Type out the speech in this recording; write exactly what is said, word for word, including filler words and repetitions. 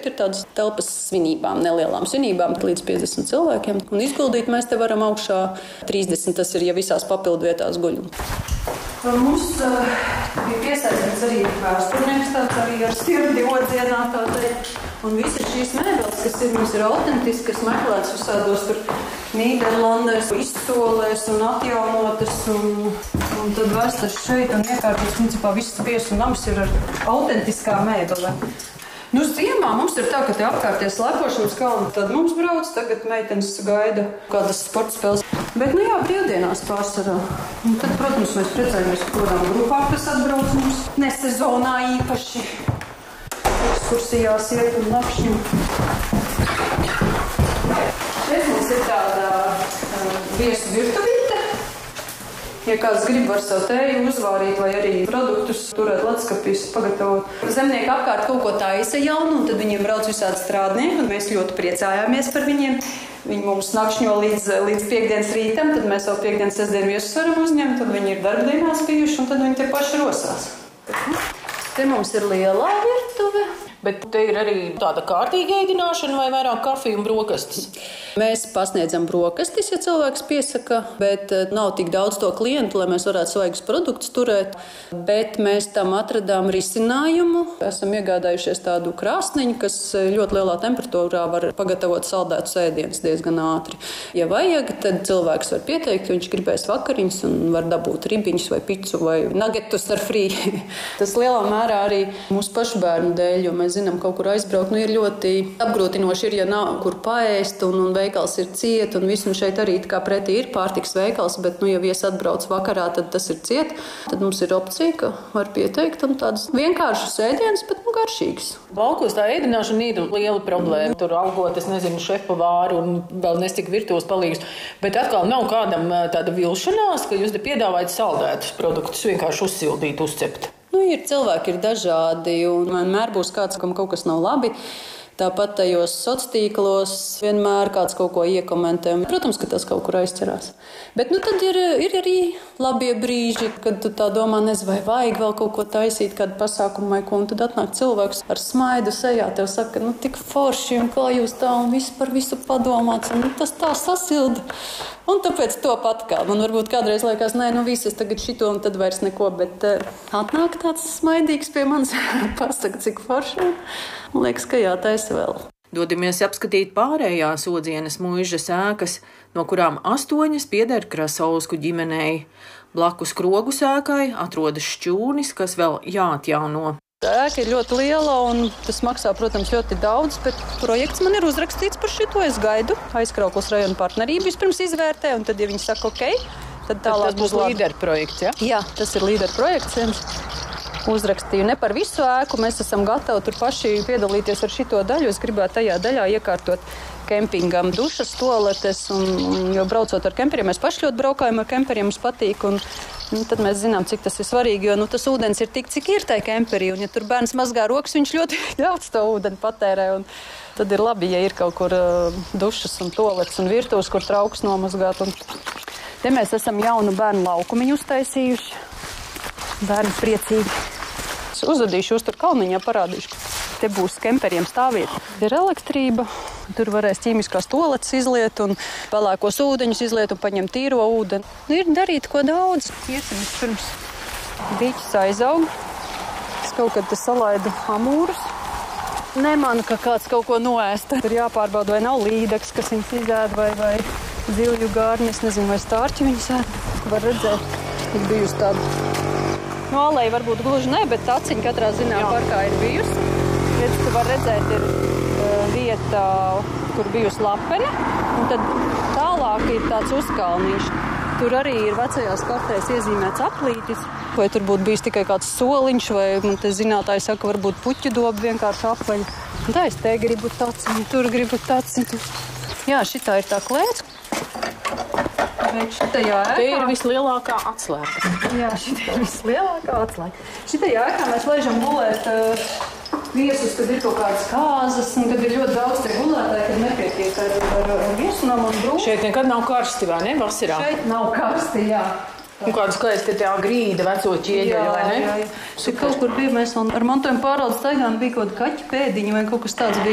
šeit ir tādas telpas svinībām, nelielām svinībām, līdz piecdesmit cilvēkiem. Un izguldīt mēs te varam augšā trīsdesmit, tas ir, ja visās papildu vietās guļ. Mums uh, bija piesaistīts arī vēsturnieks, tāds arī ar sirdi odzienā, tā teikt. Un visas šīs mēbeles, kas ir, mums ir autentiskas, meklētas visādos tur Nīderlandēs, izstolēs un atjaunotas. Un, un tad vēstas šeit un iekārtas, principā, visas viesu nams ir ar autentiskā mēbele. Nu, ziemā mums ir tā, ka te apkārties lepošanas kalni, tad mums brauc, tagad meitenes gaida kādas sporta spēles. Bet, nu jā, brīvdienās pārsvarā. Un tad, protams, mēs priecājamies par kādām grupām, kas atbrauc mums nesezonā īpaši. Ekskursijās iet un nakšņu. Šeit mums ir tāda uh, viesu virtuvīte. Ja kāds grib, var savu tēju uzvārīt vai arī produktus turēt ledskapīs, pagatavot. Zemnieki apkārt kaut ko taisa jaunu, un tad viņiem brauc visādi strādnieki, un mēs ļoti priecājāmies par viņiem. Viņi mums nakšņo līdz, līdz piekdienas rītam, tad mēs vēl piekdienas sestdienu viesus varam uzņemt, tad viņi ir darbdienās bijuši, un tad viņi te paši rosās. Te mums ir lielā virtuve. Bet te ir arī tāda kārtīga ēdināšana vai vairāk kafija un brokastis? Mēs pasniedzam brokastis, ja cilvēks piesaka, bet nav tik daudz to klientu, lai mēs varētu svaigus produktus turēt. Bet mēs tam atradām risinājumu. Esam iegādājušies tādu krāsniņu, kas ļoti lielā temperatūrā var pagatavot saldētus ēdienus diezgan ātri. Ja vajag, tad cilvēks var pieteikt, ka viņš gribēs vakariņas un var dabūt ribiņus vai picu vai nagetus ar frī. Tas lielā mērā arī mūsu pašu bērnu dēļ, jo mēs zinām, kaut kur aizbraukt, nu ir ļoti apgrūtinoši, ir, ja nav kur paēst, un, un veikals ir ciet, un viss, un šeit arī kā pretī ir pārtiks veikals, bet, nu, ja viesi atbrauc vakarā, tad tas ir ciet. Tad mums ir opcija, ka var pieteikt, un tādas vienkāršas ēdienas, bet, nu, garšīgas. Laukos tā ēdināšana ir liela problēma. Tur algot, es nezinu, šefpavāru un vēl nestik virtuves palīgus, bet atkal nav kādam tāda vilšanās, ka jūs te piedāvājat saldētus produktus, vienkārši uzsildīt, uzcept. Nu, ir cilvēki ir dažādi, un vienmēr būs kāds, kam kaut kas nav labi. Tāpat tajos sociālos tīklos vienmēr kāds kaut ko iekomentē. Protams, ka tas kaut kur aizķerās. Bet nu, tad ir, ir arī labie brīži, kad tu tā domā, nezinu, vai vajag vēl kaut ko taisīt, kādu pasākumu vai ko. Un tad atnāk cilvēks ar smaidu sejā, tev saka, nu tik forši, un kā jūs tā, un visu par visu padomāts. Un nu, tas tā sasilda. Un tāpēc to pat kā. Man varbūt kādreiz liekas, nē, nu viss, es tagad šito un tad vairs neko. Bet uh, atnāk tāds smaidīgs pie manis, pasaka, cik forši. Man liekas, ka jātaisa vēl. Dodamies apskatīt pārējās Odzienes muižas ēkas, no kurām astoņas pieder Krasausku ģimenei. Blakus Krogu ēkai atrodas šķūnis, kas vēl jāatjauno. Ēka ir ļoti liela un tas maksā, protams, ļoti daudz, bet projekts man ir uzrakstīts par šito. Es gaidu Aizkraukles rajona partnerību vispirms izvērtē, un tad, ja viņi saka ok, tad tālāk tas būs līderu projekts, ja? Jā, tas ir līderu projekts viens. Uzrakstīju ne par visu ēku, mēs esam gatavi tur paši piedalīties ar šito daļu. Es gribētu tajā daļā iekārtot kempingam dušas, toaletes, un, un, jo braucot ar kemperiem, mēs paši ļoti braukājam ar kemperiem, mums patīk, un nu, tad mēs zinām, cik tas ir svarīgi, jo nu, tas ūdens ir tik, cik ir tai kemperī, un ja tur bērns mazgā rokas, viņš ļoti daudz to ūdeni patērē, un tad ir labi, ja ir kaut kur uh, dušas un toaletes un virtuves, kur trauks nomazgāt. Un te mēs esam jaunu bērnu laukumiņu uztaisījuši. Bērni priecīgi. Es uzvedīšu uz tur kalniņā, parādīšu. Te būs kemperiem stāvvieta. Ir elektrība, tur varēs ķīmiskās toaletes izliet un pelēkos ūdeņus izliet un paņemt tīro ūdeni. Nu, ir darīt ko daudz. Iesim pirms dīķis aizaug. Es kaut kad te salaidu amūrus. Nemanu, ka kāds kaut ko noēsta. Tur jāpārbauda, vai nav līdeks, kas viņus izēd, vai, vai zivju gārni. Es nezinu, vai stārķi viņus ēd. Var redzēt, ir bijusi tāda. Nu, alēja varbūt gluži ne, bet taciņa katrā zinā parkā ir bijusi. Redz, tu var redzēt, ir uh, vieta, kur bijusi lapene, un tad tālāk ir tāds uzkalnīšs. Tur arī ir vecajās kartēs iezīmēts aplītis, vai tur būtu bijis tikai kāds soliņš, vai man te zinātāji saka, varbūt puķu doba vienkārši apaļa. Un tā es te gribu taciņu, tur gribu taciņu. Jā, šitā ir tā klēts. Šitajā ēkā... Te ir vislielākā atslēga. Jā, šitā ir vislielākā atslēga. Šitajā ēkā mēs laižam gulēt uh, viesus, kad ir kaut kādas kāzas, un kad ir ļoti daudz te gulētāji, kad nepietiek ar, ar, ar viesunām un brūku. Šeit nekad nav karsti, vai ne, vasarā? Šeit nav karsti, jā. Un kādu skaisti tā grīda veco ķieģeļu, vai ne? Jā, jā. Tur kaut kur bija, mēs ar mantojumu pārvaldes staigām bija kaut kaķi pēdiņi vai kaut kas tāds bija.